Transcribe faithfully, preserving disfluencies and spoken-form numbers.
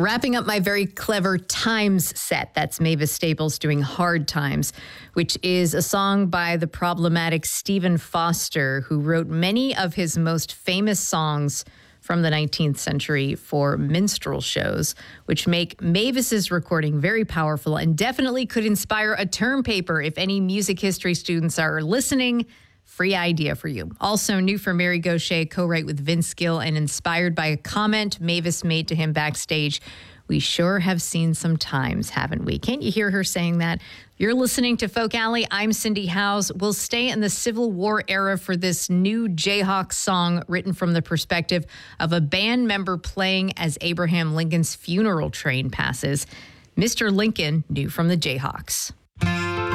Wrapping up my very clever Times set. That's Mavis Staples doing Hard Times, which is a song by the problematic Stephen Foster, who wrote many of his most famous songs from the nineteenth century for minstrel shows, which make Mavis's recording very powerful and definitely could inspire a term paper if any music history students are listening. Free idea for you. Also new for Mary Gauthier, co-write with Vince Gill and inspired by a comment Mavis made to him backstage. We sure have seen some times, haven't we? Can't you hear her saying that? You're listening to Folk Alley. I'm Cindy Howes. We'll stay in the Civil War era for this new Jayhawk song written from the perspective of a band member playing as Abraham Lincoln's funeral train passes. Mister Lincoln, new from the Jayhawks.